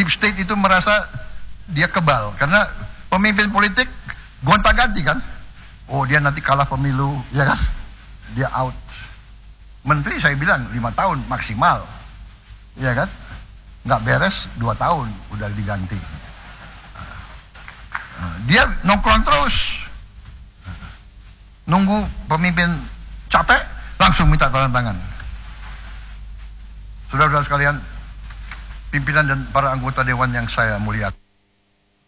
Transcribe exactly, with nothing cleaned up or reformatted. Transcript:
deep state itu merasa dia kebal karena pemimpin politik gonta-ganti kan. Oh, dia nanti kalah pemilu, ya kan? Dia out. Menteri saya bilang lima tahun maksimal, ya kan? Nggak beres dua tahun udah diganti. Dia nongkrong terus, nunggu pemimpin capek langsung minta tanda tangan. Saudara-saudara sekalian, pimpinan dan para anggota dewan yang saya muliakan.